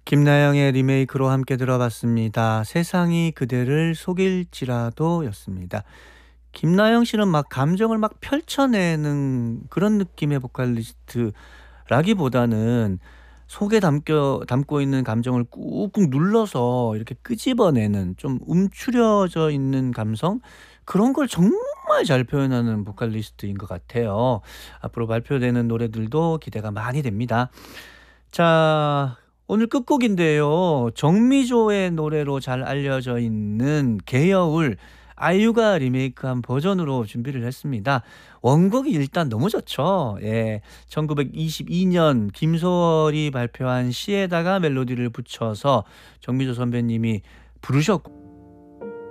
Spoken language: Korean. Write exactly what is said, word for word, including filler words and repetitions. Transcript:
김나영의 리메이크로 함께 들어봤습니다. 세상이 그대를 속일지라도 였습니다. 김나영 씨는 막 감정을 막 펼쳐내는 그런 느낌의 보컬리스트라기보다는 속에 담겨 담고 있는 감정을 꾹꾹 눌러서 이렇게 끄집어내는 좀 움츠려져 있는 감성 그런 걸 정말 잘 표현하는 보컬리스트인 것 같아요. 앞으로 발표되는 노래들도 기대가 많이 됩니다. 자, 오늘 끝곡인데요. 정미조의 노래로 잘 알려져 있는 개여울 아이유가 리메이크한 버전으로 준비를 했습니다. 원곡이 일단 너무 좋죠. 예. 천구백이십이 년 김소월이 발표한 시에다가 멜로디를 붙여서 정미조 선배님이 부르셨고